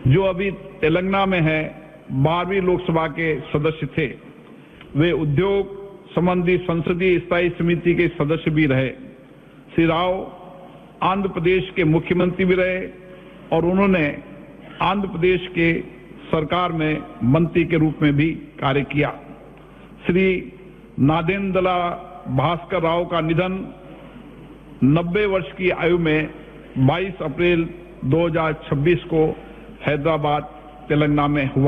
जो अभी तेलंगाना में है 12वीं लोकसभा के सदस्य थे। वे उद्योग संबंधी संसदीय स्थायी समिति के सदस्य भी रहे। श्री राव आंध्र प्रदेश के मुख्यमंत्री भी रहे और उन्होंने आंध्र प्रदेश के सरकार में मंत्री के रूप में भी कार्य किया। श्री नादेंद्र भास्कर राव का निधन 90 वर्ष की आयु में 22 अप्रैल 2026 को हैदराबाद, तेलंगाना में हुआ।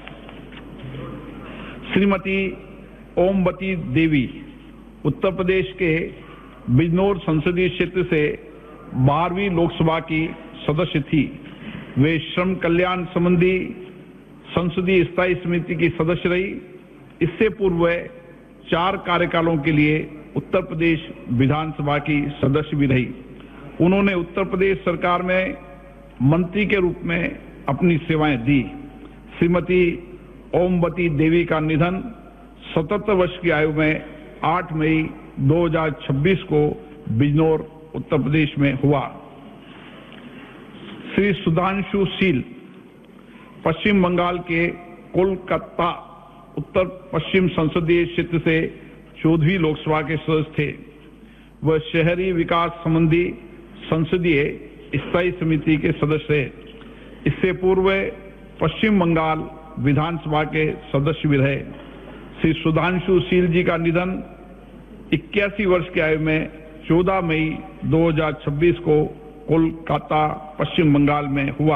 श्रीमती ओमवती देवी उत्तर प्रदेश के बिजनौर संसदीय क्षेत्र से 12वीं लोकसभा की सदस्य थी। वे श्रम कल्याण संबंधी संसदीय स्थायी समिति की सदस्य रही। इससे पूर्व 4 कार्यकालों के लिए उत्तर प्रदेश विधानसभा की सदस्य भी रही। उन्होंने उत्तर प्रदेश सरकार में मंत्री के रूप में अपनी सेवाएं दी। श्रीमती ओमवती देवी का निधन 77 वर्ष की आयु में 8 मई 2026 को बिजनौर, उत्तर प्रदेश में हुआ। श्री सुधांशु शील पश्चिम बंगाल के कोलकाता उत्तर पश्चिम संसदीय क्षेत्र से 14वीं लोकसभा के सदस्य थे। वह शहरी विकास संबंधी संसदीय स्थायी समिति के सदस्य थे। इससे पूर्व पश्चिम बंगाल विधानसभा के सदस्य भी रहे। श्री सुधांशु शील जी का निधन 81 वर्ष की आयु में 14 मई 2026 को कोलकाता, पश्चिम बंगाल में हुआ।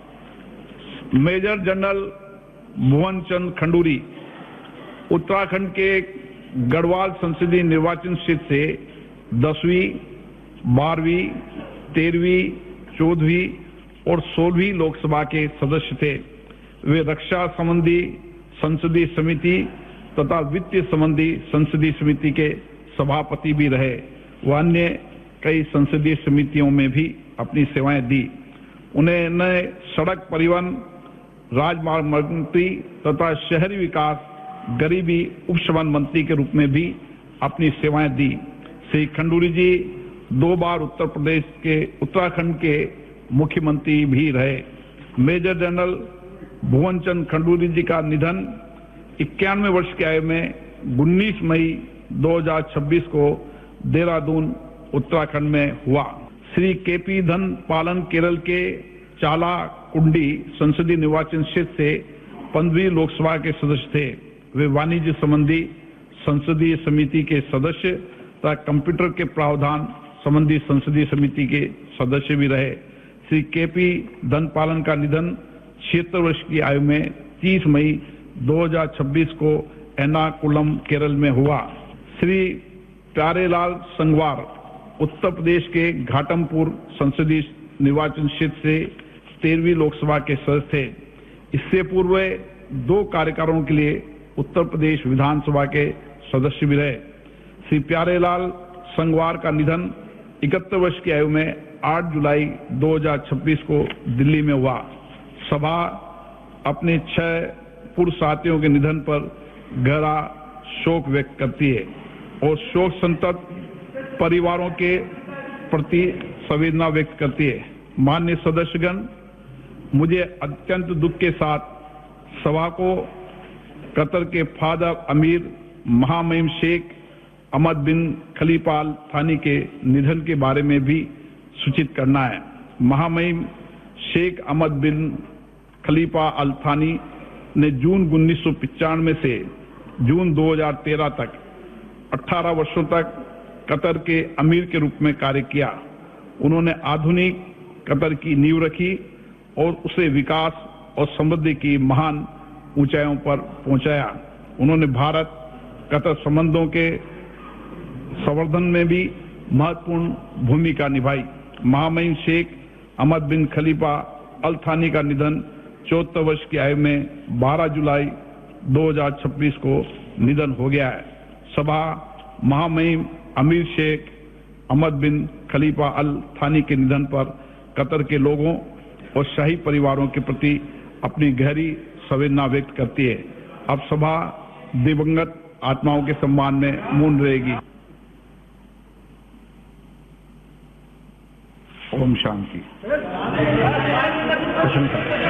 मेजर जनरल भुवन चंद खंडूरी उत्तराखंड के गढ़वाल संसदीय निर्वाचन क्षेत्र से 10वीं, 12वीं, 13वीं, 14वीं और 16वीं लोकसभा के सदस्य थे। वे रक्षा संबंधी संसदीय समिति तथा वित्त संबंधी संसदीय समिति के सभापति भी रहे। वह अन्य कई संसदीय समितियों में भी अपनी सेवाएं दी। उन्हें सड़क परिवहन, राजमार्ग मंत्री तथा शहरी विकास, गरीबी उपशमन मंत्री के रूप में भी अपनी सेवाएं दी। श्री खंडूरी जी 2 बार उत्तराखंड के मुख्यमंत्री भी रहे। मेजर जनरल भुवन चंद खंडूरी जी का निधन 91 वर्ष की आयु में 19 मई 2026 को देहरादून, उत्तराखंड में हुआ। श्री केपी धन पालन केरल के चाला कुंडी संसदीय निर्वाचन क्षेत्र से 15वीं लोकसभा के सदस्य थे। वे वाणिज्य संबंधी संसदीय समिति के सदस्य तथा कंप्यूटर के प्रावधान संबंधी संसदीय समिति के सदस्य भी रहे। श्री केपी धन पालन का निधन 76 वर्ष की आयु में 30 मई 2026 को एर्नाकुलम, केरल में हुआ। श्री प्यारेलाल संगवार उत्तर प्रदेश के घाटमपुर संसदीय निर्वाचन क्षेत्र से 13वीं लोकसभा के सदस्य थे। इससे पूर्व 2 कार्यकालों के लिए उत्तर प्रदेश विधानसभा के सदस्य भी रहे। श्री प्यारेलाल संगवार का निधन 71 वर्ष की आयु में 8 जुलाई 2026 को दिल्ली में हुआ। सभा अपने 6 पूर्व साथियों के निधन पर गहरा शोक व्यक्त करती है और शोक संतप्त परिवारों के प्रति संवेदना व्यक्त करती है। माननीय सदस्यगण, मुझे अत्यंत दुख के साथ सभा को कतर के फादर अमीर महामहिम शेख अहमद बिन खलीफा अल थानी के निधन के बारे में भी सूचित करना है। महामहिम शेख अहमद बिन खलीफा अल थानी ने जून 1995 से जून 2013 तक 18 वर्षों तक कतर के अमीर के रूप में कार्य किया। उन्होंने आधुनिक कतर की नींव रखी और उसे विकास और समृद्धि की महान ऊंचाइयों पर पहुंचाया। उन्होंने भारत कतर संबंधों के संवर्धन में भी महत्वपूर्ण भूमिका निभाई। महामहिम शेख अहमद बिन खलीफा अल थानी का निधन 74 वर्ष की आयु में 12 जुलाई 2026 को निधन हो गया है। सभा महामहिम अमीर शेख अहमद बिन खलीफा अल थानी के निधन पर कतर के लोगों और शाही परिवारों के प्रति अपनी गहरी संवेदना व्यक्त करती है। अब सभा दिवंगत आत्माओं के सम्मान में मौन रहेगी। ओम शांति।